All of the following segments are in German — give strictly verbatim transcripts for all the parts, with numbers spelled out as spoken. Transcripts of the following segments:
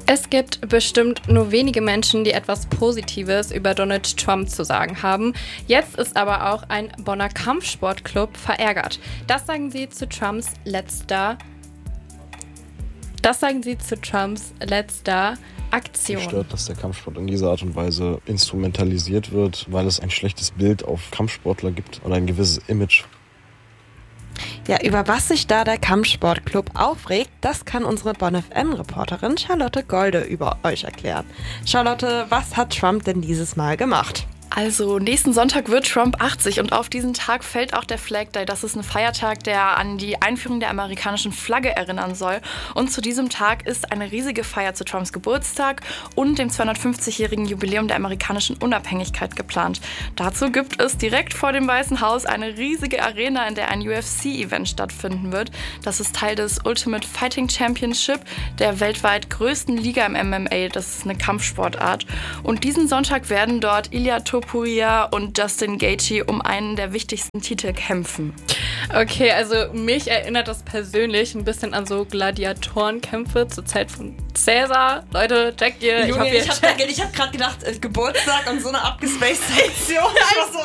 Es gibt bestimmt nur wenige Menschen, die etwas Positives über Donald Trump zu sagen haben. Jetzt ist aber auch ein Bonner Kampfsportclub verärgert. Das sagen sie zu Trumps letzter Das sagen sie zu Trumps letzter Aktion. Mich stört, dass der Kampfsport in dieser Art und Weise instrumentalisiert wird, weil es ein schlechtes Bild auf Kampfsportler gibt oder ein gewisses Image. Ja, über was sich da der Kampfsportclub aufregt, das kann unsere Bonn F M-Reporterin Charlotte Golde über euch erklären. Charlotte, was hat Trump denn dieses Mal gemacht? Also, nächsten Sonntag wird Trump achtzig und auf diesen Tag fällt auch der Flag Day. Das ist ein Feiertag, der an die Einführung der amerikanischen Flagge erinnern soll. Und zu diesem Tag ist eine riesige Feier zu Trumps Geburtstag und dem zweihundertfünfzigjährigen Jubiläum der amerikanischen Unabhängigkeit geplant. Dazu gibt es direkt vor dem Weißen Haus eine riesige Arena, in der ein U F C-Event stattfinden wird. Das ist Teil des Ultimate Fighting Championship, der weltweit größten Liga im M M A. Das ist eine Kampfsportart. Und diesen Sonntag werden dort Ilia Topuria und Justin Gaethje um einen der wichtigsten Titel kämpfen. Okay, also mich erinnert das persönlich ein bisschen an so Gladiatorenkämpfe zur Zeit von Cäsar. Leute, checkt ihr? Junge, ich hab, ich hab, ich hab gerade gedacht, äh, Geburtstag und so eine abgespaced Sektion. Ich war so,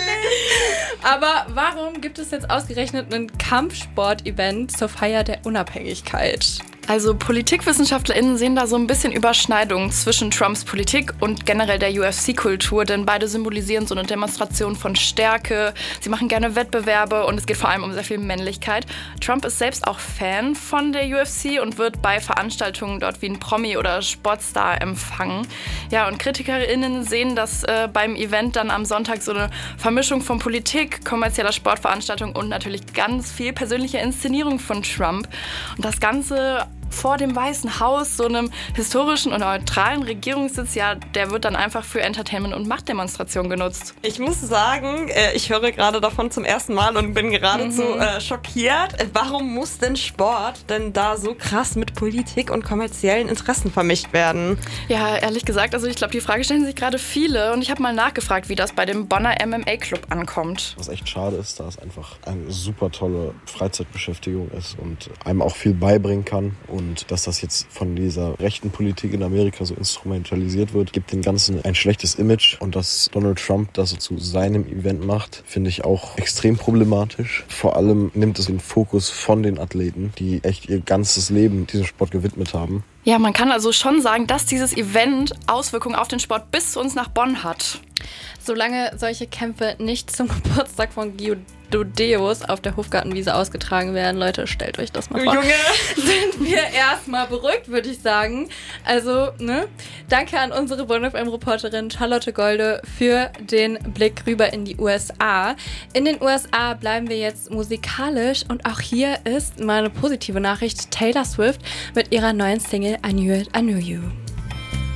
okay. Aber warum gibt es jetzt ausgerechnet ein Kampfsport-Event zur Feier der Unabhängigkeit? Also PolitikwissenschaftlerInnen sehen da so ein bisschen Überschneidungen zwischen Trumps Politik und generell der U F C-Kultur, denn beide symbolisieren so eine Demonstration von Stärke, sie machen gerne Wettbewerbe und es geht vor allem um sehr viel Männlichkeit. Trump ist selbst auch Fan von der U F C und wird bei Veranstaltungen dort wie ein Promi oder Sportstar empfangen. Ja, und KritikerInnen sehen, dass äh, beim Event dann am Sonntag so eine Vermischung von Politik, kommerzieller Sportveranstaltung und natürlich ganz viel persönliche Inszenierung von Trump. Und das Ganze vor dem Weißen Haus, so einem historischen und neutralen Regierungssitz, ja, der wird dann einfach für Entertainment und Machtdemonstrationen genutzt. Ich muss sagen, ich höre gerade davon zum ersten Mal und bin geradezu mhm. äh, schockiert. Warum muss denn Sport denn da so krass mit Politik und kommerziellen Interessen vermischt werden? Ja, ehrlich gesagt, also ich glaube, die Frage stellen sich gerade viele und ich habe mal nachgefragt, wie das bei dem Bonner M M A-Club ankommt. Was echt schade ist, da es einfach eine super tolle Freizeitbeschäftigung ist und einem auch viel beibringen kann. Und dass das jetzt von dieser rechten Politik in Amerika so instrumentalisiert wird, gibt dem Ganzen ein schlechtes Image. Und dass Donald Trump das zu seinem Event macht, finde ich auch extrem problematisch. Vor allem nimmt es den Fokus von den Athleten, die echt ihr ganzes Leben diesem Sport gewidmet haben. Ja, man kann also schon sagen, dass dieses Event Auswirkungen auf den Sport bis zu uns nach Bonn hat. Solange solche Kämpfe nicht zum Geburtstag von Diodeus auf der Hofgartenwiese ausgetragen werden, Leute, stellt euch das mal vor. Junge! Sind wir erstmal beruhigt, würde ich sagen. Also, ne? Danke an unsere Bonn F M-Reporterin Charlotte Golde für den Blick rüber in die U S A. In den U S A bleiben wir jetzt musikalisch und auch hier ist mal eine positive Nachricht. Taylor Swift mit ihrer neuen Single I Knew It, I Knew You.